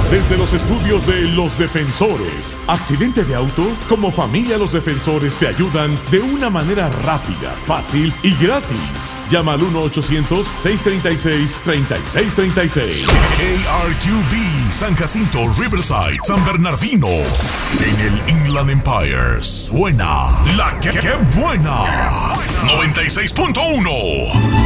Desde los estudios de Los Defensores. ¿Accidente de auto? Como familia Los Defensores te ayudan de una manera rápida, fácil y gratis. Llama al 1-800-636-3636. KRQB, San Jacinto, Riverside, San Bernardino. En el Inland Empire suena la que buena. 96.1.